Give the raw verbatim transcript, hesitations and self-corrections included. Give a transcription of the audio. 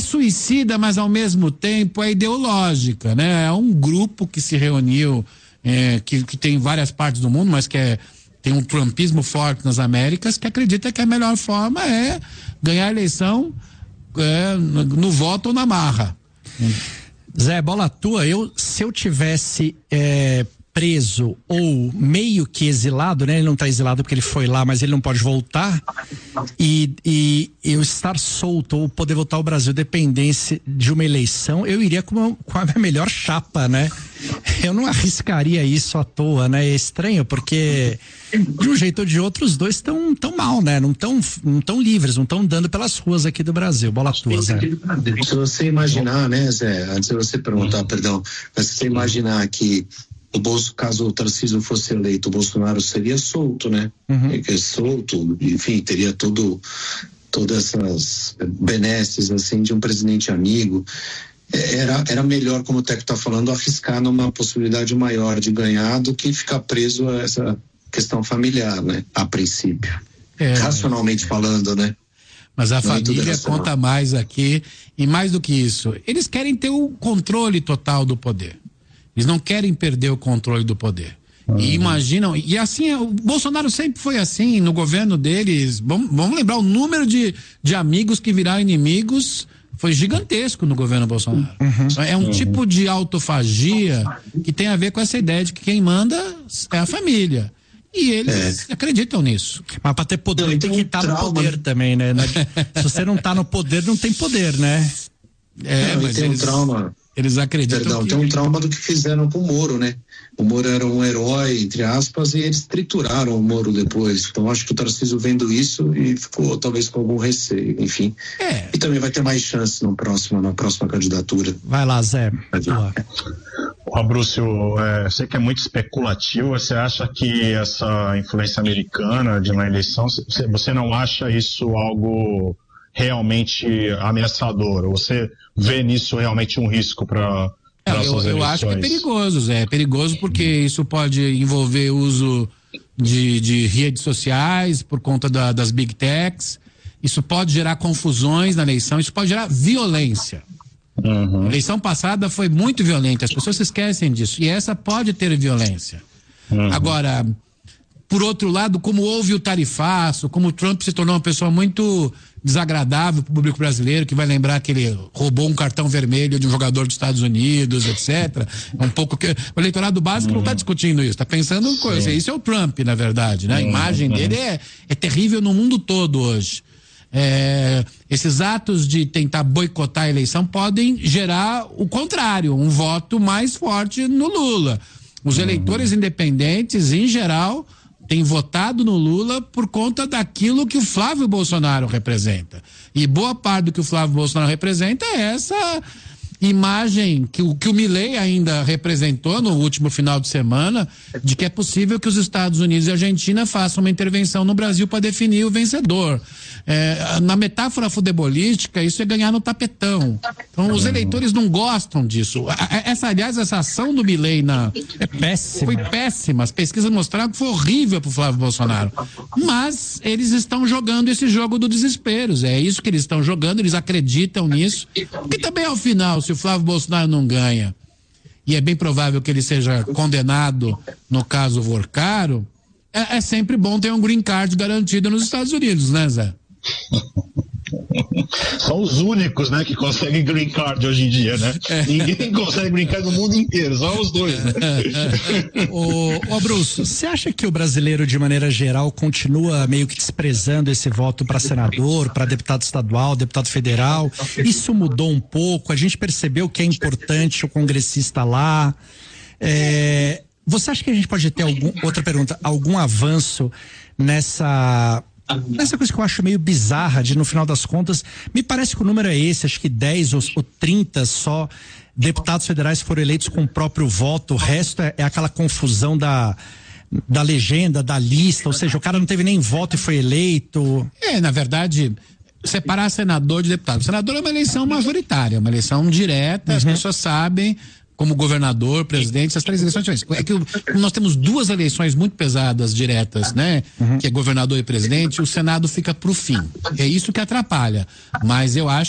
suicida, mas ao mesmo tempo é ideológica, né? É um grupo que se reuniu, é, que, que tem várias partes do mundo, mas que é, tem um trumpismo forte nas Américas, que acredita que a melhor forma é ganhar a eleição é, no, no voto ou na marra. Zé, bola tua, eu, se eu tivesse é, preso ou meio que exilado, né? Ele não está exilado porque ele foi lá, mas ele não pode voltar, e, e eu estar solto ou poder voltar ao Brasil dependesse de uma eleição, eu iria com, uma, com a minha melhor chapa, né? Eu não arriscaria isso à toa, né? É estranho porque de um jeito ou de outro os dois estão tão mal, né? Não estão não tão livres, não estão andando pelas ruas aqui do Brasil. Bola tua, Zé. Se você imaginar, né, Zé, antes de você perguntar, perdão, mas se você imaginar que o Bolso, caso o Tarcísio fosse eleito, o Bolsonaro seria solto, né? Uhum. É solto, enfim, teria todo, todas essas benesses, assim, de um presidente amigo. Era, era melhor, como o Teco está falando, arriscar numa possibilidade maior de ganhar do que ficar preso a essa questão familiar, né? A princípio. É. Racionalmente falando, né? Mas a família conta mais aqui, e mais do que isso, eles querem ter o controle total do poder. Eles não querem perder o controle do poder. Uhum. E imaginam, e assim, o Bolsonaro sempre foi assim, no governo deles, vamos, vamos lembrar o número de, de amigos que viraram inimigos, foi gigantesco no governo Bolsonaro. Uhum. É um uhum. tipo de autofagia que tem a ver com essa ideia de que quem manda é a família. E eles é. acreditam nisso. Mas para ter poder não, tem que estar no poder também, né? Se você não está no poder, não tem poder, né? É, não, mas tem eles... um trauma. Eles acreditam Perdão, que... tem um trauma do que fizeram com o Moro, né? O Moro era um herói, entre aspas, e eles trituraram o Moro depois. Então acho que o Tarcísio vendo isso e ficou talvez com algum receio, enfim. É. E também vai ter mais chance no próximo, na próxima candidatura. Vai lá, Zé. Ó, Brúcio, é, sei que é muito especulativo, você acha que essa influência americana de uma eleição, você não acha isso algo realmente ameaçador? Você vê nisso realmente um risco para é, eu, eu acho que é perigoso, Zé. É perigoso porque isso pode envolver uso de, de redes sociais por conta da, das big techs. Isso pode gerar confusões na eleição, isso pode gerar violência. Uhum. A eleição passada foi muito violenta, as pessoas se esquecem disso. E essa pode ter violência. Uhum. Agora, por outro lado, como houve o tarifaço, como o Trump se tornou uma pessoa muito desagradável para o público brasileiro, que vai lembrar que ele roubou um cartão vermelho de um jogador dos Estados Unidos, etcétera. É um pouco que o eleitorado básico uhum. não está discutindo isso, está pensando em coisa. Isso é o Trump, na verdade, né? A uhum. imagem dele é, é terrível no mundo todo hoje. É, esses atos de tentar boicotar a eleição podem gerar o contrário, um voto mais forte no Lula. Os uhum. eleitores independentes, em geral, têm votado no Lula por conta daquilo que o Flávio Bolsonaro representa. E boa parte do que o Flávio Bolsonaro representa é essa imagem que o, que o Milei ainda representou no último final de semana, de que é possível que os Estados Unidos e a Argentina façam uma intervenção no Brasil para definir o vencedor. É, na metáfora futebolística, isso é ganhar no tapetão. Então, os eleitores não gostam disso. Essa, aliás, essa ação do Milei na... É péssima. Foi péssima. As pesquisas mostraram que foi horrível pro Flávio Bolsonaro. Mas eles estão jogando esse jogo do desespero. É isso que eles estão jogando, eles acreditam nisso. Porque também, ao final, se o Flávio Bolsonaro não ganha, e é bem provável que ele seja condenado no caso Vorcaro, é, é sempre bom ter um green card garantido nos Estados Unidos, né, Zé? São os únicos, né, que conseguem green card hoje em dia, né? É. Ninguém consegue green card no mundo inteiro, só os dois, né? Ô, ô Bruce, você acha que o brasileiro, de maneira geral, continua meio que desprezando esse voto para senador, para deputado estadual, deputado federal? Isso mudou um pouco? A gente percebeu que é importante o congressista lá. É, você acha que a gente pode ter algum, outra pergunta, algum avanço nessa... Essa coisa que eu acho meio bizarra de, no final das contas, me parece que o número é esse, acho que dez ou, ou trinta só deputados federais foram eleitos com o próprio voto, o resto é, é aquela confusão da, da legenda, da lista, ou seja, o cara não teve nem voto e foi eleito. É, na verdade, separar senador de deputado. Senador é uma eleição majoritária, uma eleição direta, uhum. As pessoas sabem, como governador, presidente, essas três eleições diferentes. É que o, nós temos duas eleições muito pesadas, diretas, né? Uhum. Que é governador e presidente, o Senado fica pro fim. É isso que atrapalha. Mas eu acho